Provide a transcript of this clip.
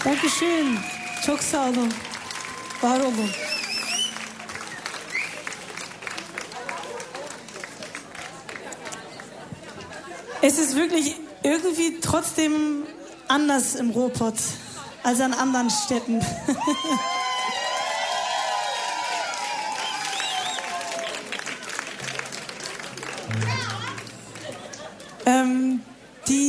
Dankeschön. Çok sağ olun. Var olun. Es ist wirklich irgendwie trotzdem anders im Ruhrpott als an anderen Städten.